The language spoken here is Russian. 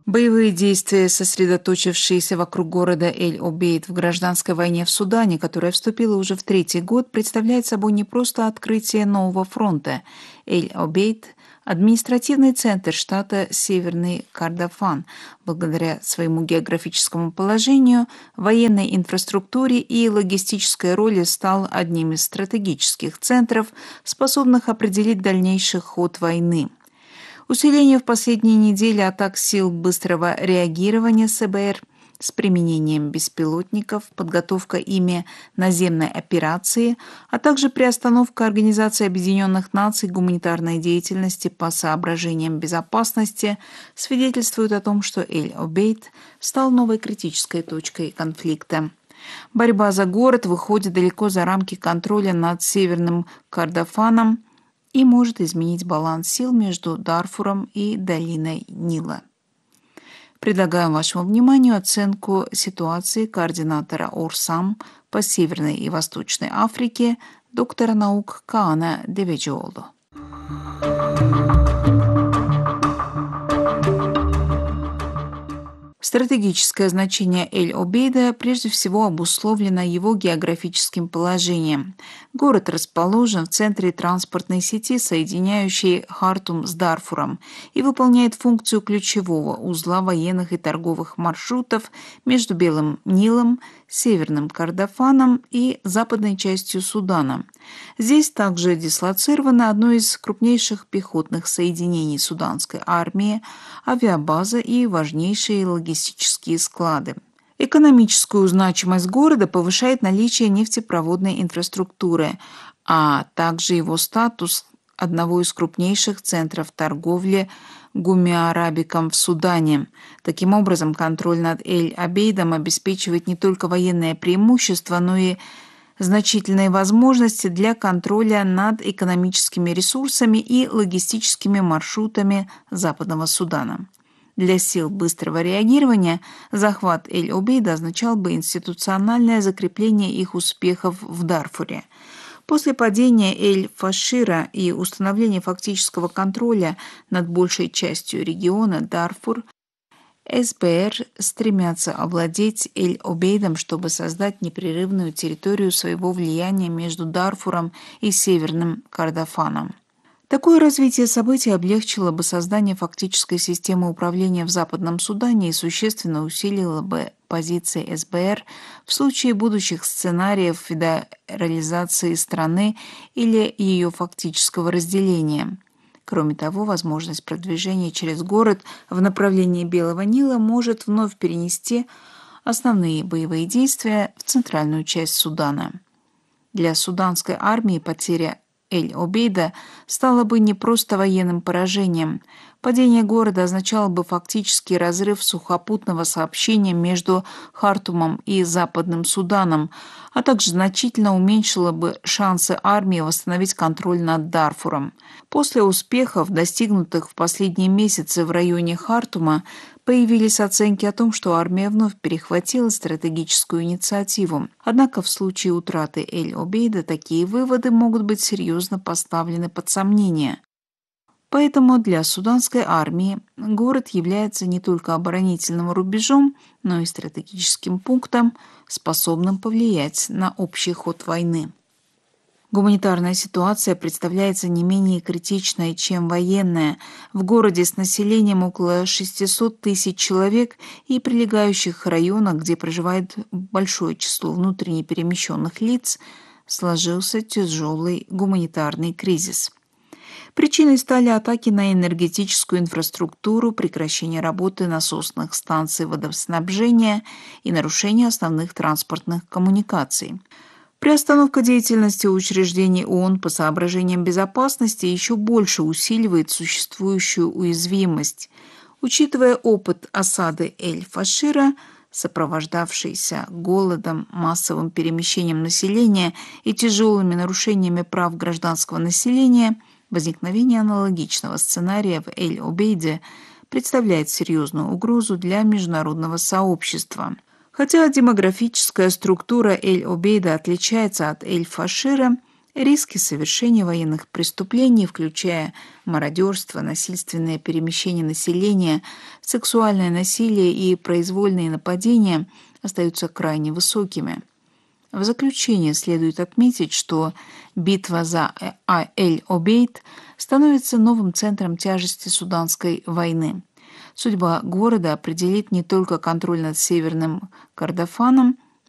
Боевые действия, сосредоточившиеся вокруг города Эль-Обейд в гражданской войне в Судане, которая вступила уже в третий год, представляет собой не просто открытие нового фронта. Эль-Обейд – административный центр штата Северный Кордофан, благодаря своему географическому положению, военной инфраструктуре и логистической роли стал одним из стратегических центров, способных определить дальнейший ход войны. Усиление в последние недели атак сил быстрого реагирования СБР с применением беспилотников, подготовка ими наземной операции, а также приостановка Организации Объединенных Наций гуманитарной деятельности по соображениям безопасности свидетельствуют о том, что Эль-Обейд стал новой критической точкой конфликта. Борьба за город выходит далеко за рамки контроля над Северным Кордофаном и может изменить баланс сил между Дарфуром и долиной Нила. Предлагаем вашему вниманию оценку ситуации координатора Орсам по Северной и Восточной Африке, доктора наук Каана Деведжиолу. Стратегическое значение Эль-Обейда прежде всего обусловлено его географическим положением. Город расположен в центре транспортной сети, соединяющей Хартум с Дарфуром, и выполняет функцию ключевого узла военных и торговых маршрутов между Белым Нилом, Северным Кордофаном и западной частью Судана. Здесь также дислоцировано одно из крупнейших пехотных соединений суданской армии, авиабаза и важнейшие логистические склады. Экономическую значимость города повышает наличие нефтепроводной инфраструктуры, а также его статус одного из крупнейших центров торговли гумми-арабиком в Судане. Таким образом, контроль над Эль-Обейдом обеспечивает не только военное преимущество, но и значительные возможности для контроля над экономическими ресурсами и логистическими маршрутами Западного Судана. Для сил быстрого реагирования захват Эль-Обейда означал бы институциональное закрепление их успехов в Дарфуре. После падения Эль-Фашира и установления фактического контроля над большей частью региона Дарфур, СБР стремятся овладеть Эль-Обейдом, чтобы создать непрерывную территорию своего влияния между Дарфуром и Северным Кордофаном. Такое развитие событий облегчило бы создание фактической системы управления в Западном Судане и существенно усилило бы позиции СБР в случае будущих сценариев федерализации страны или ее фактического разделения. Кроме того, возможность продвижения через город в направлении Белого Нила может вновь перенести основные боевые действия в центральную часть Судана. Для суданской армии потеря Эль-Обейда стало бы не просто военным поражением. Падение города означало бы фактический разрыв сухопутного сообщения между Хартумом и Западным Суданом, а также значительно уменьшило бы шансы армии восстановить контроль над Дарфуром. После успехов, достигнутых в последние месяцы в районе Хартума, появились оценки о том, что армия вновь перехватила стратегическую инициативу. Однако в случае утраты Эль-Обейда такие выводы могут быть серьезно поставлены под сомнение. Поэтому для суданской армии город является не только оборонительным рубежом, но и стратегическим пунктом, способным повлиять на общий ход войны. Гуманитарная ситуация представляется не менее критичной, чем военная. В городе с населением около 600 тысяч человек и прилегающих районах, где проживает большое число внутренне перемещенных лиц, сложился тяжелый гуманитарный кризис. Причиной стали атаки на энергетическую инфраструктуру, прекращение работы насосных станций водоснабжения и нарушение основных транспортных коммуникаций. Приостановка деятельности учреждений ООН по соображениям безопасности еще больше усиливает существующую уязвимость. Учитывая опыт осады Эль-Фашира, сопровождавшийся голодом, массовым перемещением населения и тяжелыми нарушениями прав гражданского населения, возникновение аналогичного сценария в Эль-Обейде представляет серьезную угрозу для международного сообщества. Хотя демографическая структура Эль-Обейда отличается от Эль-Фашира, Риски совершения военных преступлений, включая мародерство, насильственное перемещение населения, сексуальное насилие и произвольные нападения, остаются крайне высокими. В заключение следует отметить, что битва за Эль-Обейд становится новым центром тяжести суданской войны. Судьба города определит не только контроль над Северным Кордофаном,